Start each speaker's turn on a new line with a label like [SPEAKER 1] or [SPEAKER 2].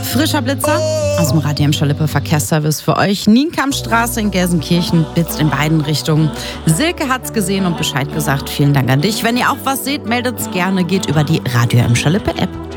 [SPEAKER 1] Frischer Blitzer aus dem Radio Emscher Lippe Verkehrsservice für euch. Nienkampstraße in Gelsenkirchen blitzt in beiden Richtungen. Silke hat's gesehen und Bescheid gesagt. Vielen Dank an dich. Wenn ihr auch was seht, meldet's gerne. Geht über die Radio Emscher Lippe App.